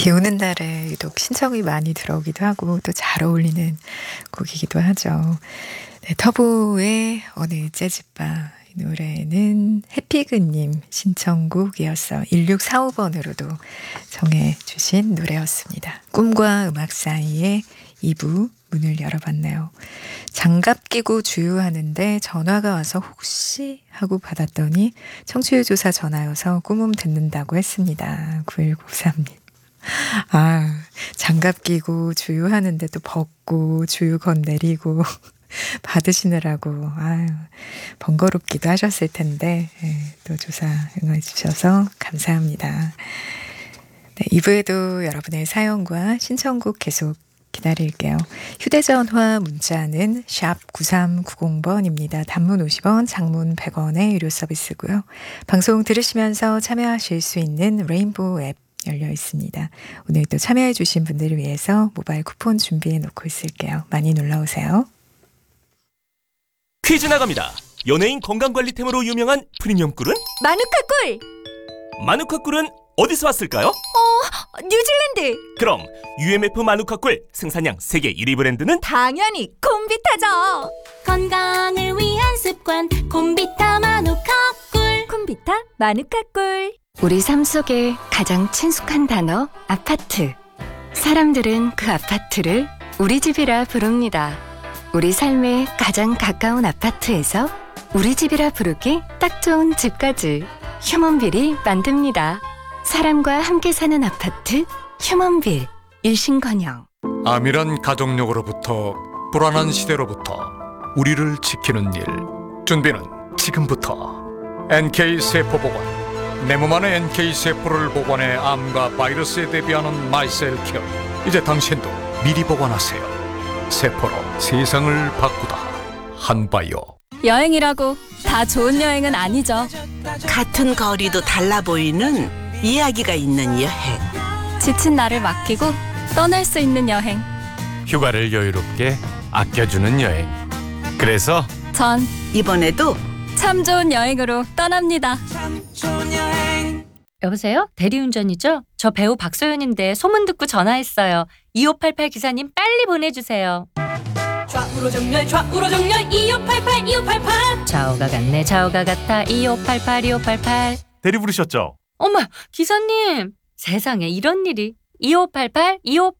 비 오는 날에 유독 신청이 많이 들어오기도 하고 또 잘 어울리는 곡이기도 하죠. 네, 터보의 어느 재즈바. 이 노래는 해피그님 신청곡이었어 1645번으로도 정해주신 노래였습니다. 꿈과 음악 사이에 2부 문을 열어봤네요. 장갑 끼고 주유하는데 전화가 와서 혹시 하고 받았더니 청취율 조사 전화여서 꿈음 듣는다고 했습니다. 9193님. 아, 장갑 끼고 주유하는데 또 벗고 주유 건네리고 받으시느라고 아유, 번거롭기도 하셨을 텐데 또 조사 응해 주셔서 감사합니다. 네, 2부에도 여러분의 사연과 신청곡 계속 기다릴게요. 휴대전화 문자는 샵 9390번입니다. 단문 50원, 장문 100원의 유료 서비스고요. 방송 들으시면서 참여하실 수 있는 레인보우 앱 열려 있습니다. 오늘 또 참여해 주신 분들을 위해서 모바일 쿠폰 준비해 놓고 있을게요. 많이 놀러오세요. 퀴즈 나갑니다. 연예인 건강관리템으로 유명한 프리미엄 꿀은? 마누카 꿀! 마누카 꿀은 어디서 왔을까요? 뉴질랜드! 그럼 UMF 마누카 꿀 생산량 세계 1위 브랜드는? 당연히 콤비타죠! 건강을 위한 습관 콤비타 마누카 꿀. 콤비타 마누카 꿀. 우리 삶 속에 가장 친숙한 단어 아파트. 사람들은 그 아파트를 우리 집이라 부릅니다. 우리 삶에 가장 가까운 아파트에서 우리 집이라 부르기 딱 좋은 집까지 휴먼빌이 만듭니다. 사람과 함께 사는 아파트 휴먼빌. 일신건영. 암이란 가족력으로부터 불안한 시대로부터 우리를 지키는 일. 준비는 지금부터. NK세포보관. 내 몸 안에 NK세포를 보관해 암과 바이러스에 대비하는 마이셀케어. 이제 당신도 미리 보관하세요. 세포로 세상을 바꾸다. 한바이오. 여행이라고 다 좋은 여행은 아니죠. 같은 거리도 달라 보이는 이야기가 있는 여행. 지친 나를 맡기고 떠날 수 있는 여행. 휴가를 여유롭게 아껴주는 여행. 그래서 전 이번에도 참 좋은 여행으로 떠납니다. 여보세요? 대리운전이죠? 저 배우 박소연인데 소문 듣고 전화했어요. 2588 기사님 빨리 보내주세요. 좌우로 정렬 2588 2588. 좌우가 같네 좌우가 같아 2588 2588. 대리 부르셨죠? 어머 기사님 세상에 이런 일이 2588 2588